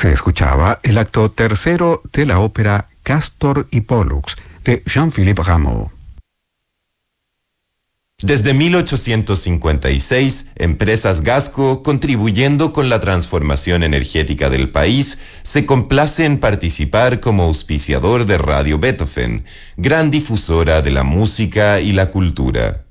Se escuchaba el acto tercero de la ópera Castor y Pollux de Jean-Philippe Rameau. Desde 1856, Empresas Gasco, contribuyendo con la transformación energética del país, se complace en participar como auspiciador de Radio Beethoven, gran difusora de la música y la cultura.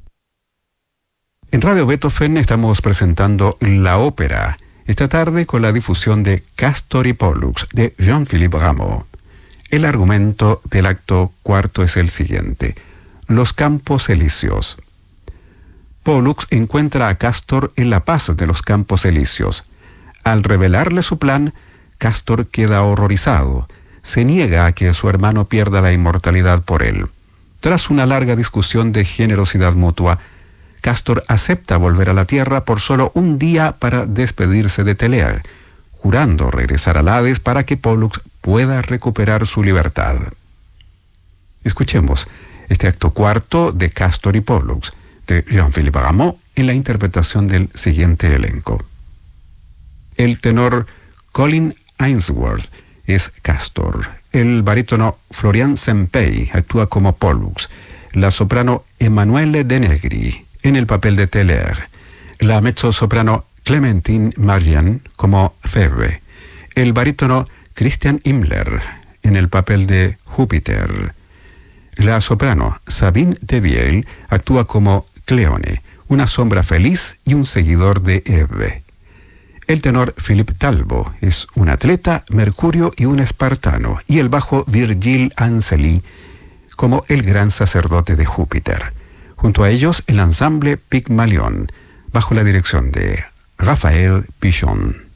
En Radio Beethoven estamos presentando la ópera, esta tarde con la difusión de Castor y Pollux de Jean-Philippe Rameau. El argumento del acto cuarto es el siguiente: Los Campos Elíseos. Pollux encuentra a Castor en la paz de los Campos Elíseos. Al revelarle su plan, Castor queda horrorizado. Se niega a que su hermano pierda la inmortalidad por él. Tras una larga discusión de generosidad mutua, Castor acepta volver a la Tierra por solo un día para despedirse de Téléa, jurando regresar al Hades para que Pollux pueda recuperar su libertad. Escuchemos este acto cuarto de Castor y Pollux de Jean-Philippe Rameau en la interpretación del siguiente elenco. El tenor Colin Ainsworth es Castor. El barítono Florian Sempey actúa como Pollux. La soprano Emanuele De Negri en el papel de Téléa. La mezzosoprano Clementine Marian como Phoebe. El barítono Christian Himmler en el papel de Júpiter. La soprano Sabine Devielle actúa como Cleone, una sombra feliz y un seguidor de Eve. El tenor Philippe Talbot es un atleta, Mercurio y un espartano, y el bajo Virgil Anseli como el gran sacerdote de Júpiter. Junto a ellos, el ensamble Pygmalion, bajo la dirección de Raphaël Pichon.